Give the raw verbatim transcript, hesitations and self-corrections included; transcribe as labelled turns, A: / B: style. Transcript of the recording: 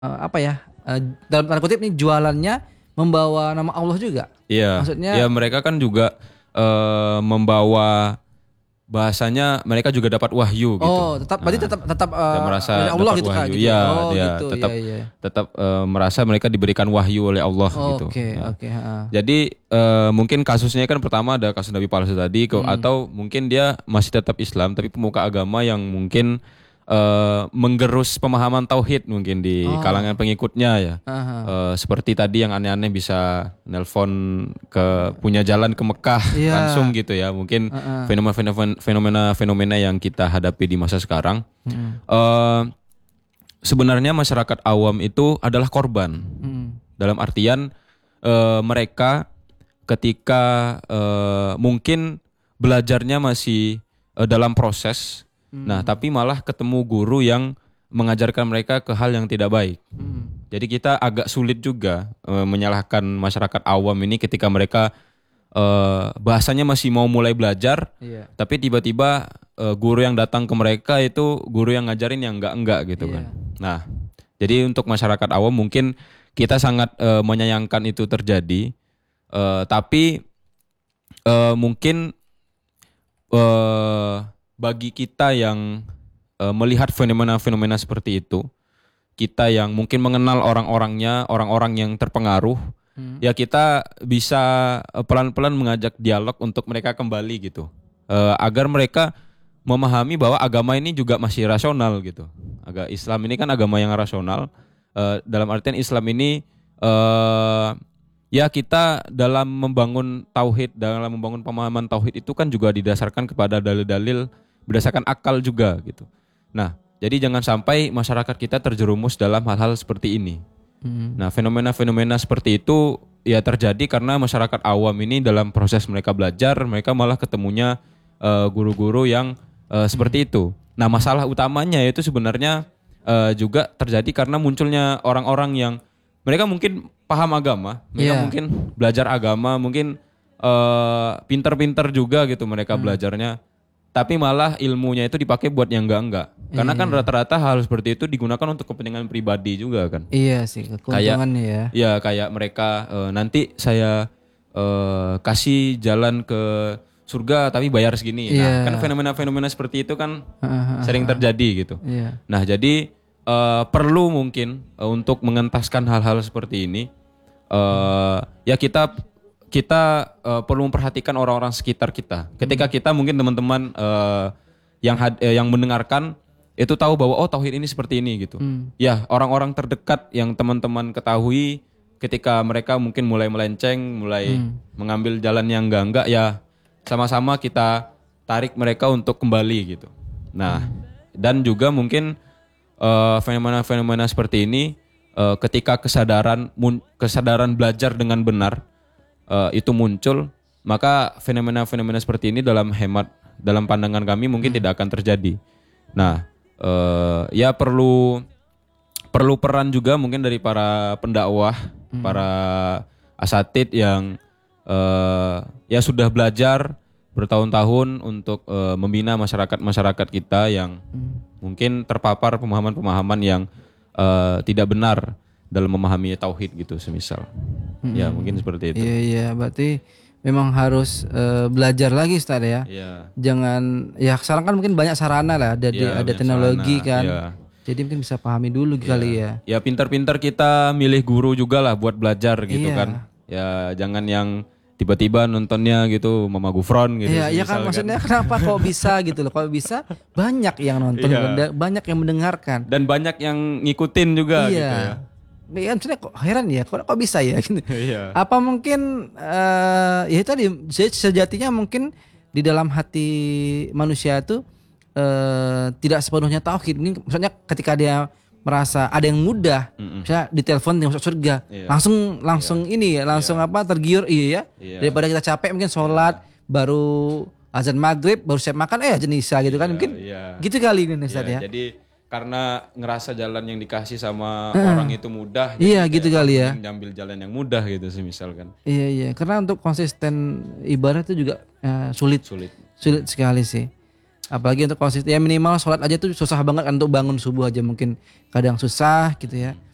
A: uh, apa ya? Uh, dalam tanda kutip nih jualannya membawa nama Allah juga.
B: Iya.
A: Maksudnya
B: ya mereka kan juga uh, membawa bahasanya mereka juga dapat wahyu gitu.
A: Oh, tetap berarti
B: Nah,
A: tetap tetap uh,
B: merasa
A: dari Allah
B: dapat
A: gitu Kak
B: wahyu.
A: gitu.
B: Ya,
A: Oh,
B: dia
A: gitu.
B: tetap
A: Iya, iya.
B: tetap uh, merasa mereka diberikan wahyu oleh Allah
A: Oh,
B: gitu.
A: Oke,
B: Nah,
A: oke, heeh.
B: jadi uh, mungkin kasusnya kan pertama ada kasus nabi palsu tadi, ke-
A: Hmm.
B: atau mungkin dia masih tetap Islam tapi pemuka agama yang mungkin uh, menggerus pemahaman tauhid mungkin di
A: Oh.
B: kalangan pengikutnya ya.
A: Aha.
B: Uh, seperti tadi yang aneh-aneh bisa nelpon ke punya jalan ke Mekah
A: Iya.
B: langsung gitu ya. Mungkin
A: Heeh.
B: fenomena-fenomena fenomena-fenomena yang kita hadapi di masa sekarang.
A: Hmm.
B: Uh, sebenarnya masyarakat awam itu adalah korban.
A: Hmm.
B: Dalam artian uh, mereka ketika uh, mungkin belajarnya masih uh, dalam proses.
A: Hmm.
B: Nah, tapi malah ketemu guru yang mengajarkan mereka ke hal yang tidak baik.
A: Hmm.
B: Jadi kita agak sulit juga uh, menyalahkan masyarakat awam ini ketika mereka uh, bahasanya masih mau mulai belajar,
A: Iya.
B: tapi tiba-tiba uh, guru yang datang ke mereka itu guru yang ngajarin yang enggak-enggak gitu
A: Iya.
B: kan. Nah, jadi untuk masyarakat awam mungkin kita sangat uh, menyayangkan itu terjadi, uh, tapi uh, mungkin uh, bagi kita yang uh, melihat fenomena-fenomena seperti itu, kita yang mungkin mengenal orang-orangnya, orang-orang yang terpengaruh,
A: Hmm.
B: ya kita bisa eh, pelan-pelan mengajak dialog untuk mereka kembali gitu. Eh, agar mereka memahami bahwa agama ini juga masih rasional gitu. Agak Islam ini kan agama yang rasional. Eh, dalam artian Islam ini eh, ya kita dalam membangun tauhid, dalam membangun pemahaman tauhid itu kan juga didasarkan kepada dalil-dalil berdasarkan akal juga gitu. Nah, jadi jangan sampai masyarakat kita terjerumus dalam hal-hal seperti ini.
A: Hmm.
B: Nah, fenomena-fenomena seperti itu ya terjadi karena masyarakat awam ini dalam proses mereka belajar, mereka malah ketemunya uh, guru-guru yang uh, seperti itu. Nah, masalah utamanya itu sebenarnya uh, juga terjadi karena munculnya orang-orang yang mereka mungkin paham agama, mereka
A: Iya.
B: mungkin belajar agama, mungkin uh, pinter-pinter juga gitu mereka belajarnya. Tapi malah ilmunya itu dipakai buat yang enggak-enggak. Karena kan rata-rata hal seperti itu digunakan untuk kepentingan pribadi juga kan.
A: Iya sih, keuntungannya ya.
B: Ya kayak mereka eh, nanti saya eh, kasih jalan ke surga tapi bayar segini. Nah,
A: Iya.
B: kan fenomena-fenomena seperti itu kan
A: Heeh,
B: sering terjadi gitu.
A: Iya.
B: Nah, jadi eh, perlu mungkin eh, untuk mengentaskan hal-hal seperti ini eh, ya kita kita eh, perlu memperhatikan orang-orang sekitar kita. Ketika kita mungkin teman-teman eh, yang had- eh, yang mendengarkan itu tahu bahwa oh tauhid ini seperti ini gitu.
A: Hmm.
B: Ya, orang-orang terdekat yang teman-teman ketahui ketika mereka mungkin mulai melenceng, mulai mengambil jalan yang enggak-enggak ya sama-sama kita tarik mereka untuk kembali gitu. Nah, dan juga mungkin eh, fenomena-fenomena seperti ini eh, ketika kesadaran mun- kesadaran belajar dengan benar eh, itu muncul, maka fenomena-fenomena seperti ini dalam hemat dalam pandangan kami mungkin tidak akan terjadi. Nah, eh, ya perlu perlu peran juga mungkin dari para pendakwah, para asatid yang eh, ya sudah belajar bertahun-tahun untuk eh, membina masyarakat-masyarakat kita yang mungkin terpapar pemahaman-pemahaman yang eh, tidak benar dalam memahami tauhid gitu semisal. Ya, mungkin seperti itu.
A: Iya, iya, berarti memang harus eh, belajar lagi Ustaz ya.
B: Iya.
A: Jangan ya sekarang kan mungkin banyak sarana lah, ada di-
B: Iya,
A: ada
B: banyak
A: teknologi
B: sarana,
A: kan.
B: iya.
A: Jadi mungkin bisa pahami dulu kali ya.
B: Ya pintar-pintar kita milih guru juga lah buat belajar gitu
A: Iya.
B: kan. Ya jangan yang tiba-tiba nontonnya gitu Mama Gufron gitu.
A: Iya, iya kan
B: semisal
A: maksudnya kenapa kok bisa gitu loh. Kalau bisa banyak yang nonton,
B: Iya.
A: dan banyak yang mendengarkan.
B: Dan banyak yang ngikutin juga gitu ya.
A: Iya. Ya, maksudnya kok heran ya, kok, kok bisa ya gitu.
B: Iya.
A: Apa mungkin eh ya tadi se- sejatinya mungkin di dalam hati manusia itu eh tidak sepenuhnya tauhid. Mungkin maksudnya ketika dia merasa ada yang mudah, misalnya ditelepon dia masuk surga,
B: Iya.
A: langsung langsung ini ya, langsung apa tergiur iya ya.
B: Iya.
A: Daripada kita capek mungkin sholat baru azan maghrib baru siap makan eh azan isya gitu kan mungkin
B: iya.
A: gitu kali ini Ustaz
B: Ya,
A: ya.
B: jadi karena ngerasa jalan yang dikasih sama orang itu mudah,
A: Iya,
B: jadi
A: gitu
B: kayak
A: kali ya.
B: mending Nyambil jalan yang mudah gitu semisal kan.
A: Iya iya, karena untuk konsisten ibadah itu juga eh, sulit.
B: Sulit.
A: Sulit sekali sih. Apalagi untuk konsisten ya minimal sholat aja tuh susah banget kan untuk bangun subuh aja mungkin kadang susah gitu ya.